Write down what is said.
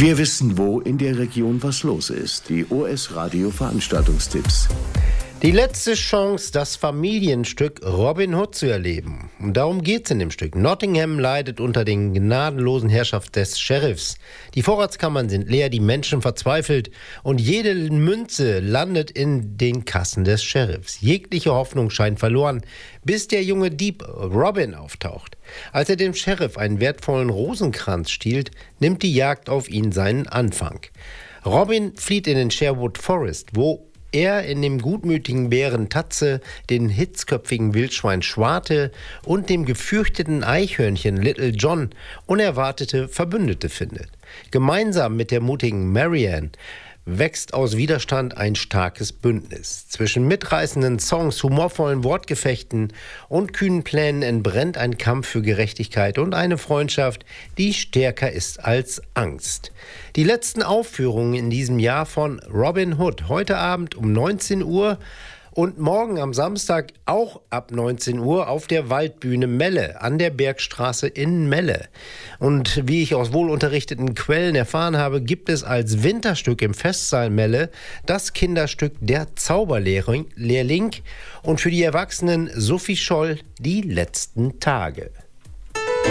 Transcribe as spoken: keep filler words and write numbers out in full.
Wir wissen, wo in der Region was los ist. Die O S-Radio-Veranstaltungstipps. Die letzte Chance, das Familienstück Robin Hood zu erleben. Und darum geht's in dem Stück. Nottingham leidet unter den gnadenlosen Herrschaft des Sheriffs. Die Vorratskammern sind leer, die Menschen verzweifelt und jede Münze landet in den Kassen des Sheriffs. Jegliche Hoffnung scheint verloren, bis der junge Dieb Robin auftaucht. Als er dem Sheriff einen wertvollen Rosenkranz stiehlt, nimmt die Jagd auf ihn seinen Anfang. Robin flieht in den Sherwood Forest, wo er in dem gutmütigen Bären Tatze, den hitzköpfigen Wildschwein Schwarte und dem gefürchteten Eichhörnchen Little John unerwartete Verbündete findet. Gemeinsam mit der mutigen Marianne wächst aus Widerstand ein starkes Bündnis. Zwischen mitreißenden Songs, humorvollen Wortgefechten und kühnen Plänen entbrennt ein Kampf für Gerechtigkeit und eine Freundschaft, die stärker ist als Angst. Die letzten Aufführungen in diesem Jahr von Robin Hood, heute Abend um neunzehn Uhr und morgen am Samstag auch ab neunzehn Uhr auf der Waldbühne Melle an der Bergstraße in Melle. Und wie ich aus wohlunterrichteten Quellen erfahren habe, gibt es als Winterstück im Festsaal Melle das Kinderstück Der Zauberlehrling und für die Erwachsenen Sophie Scholl Die letzten Tage.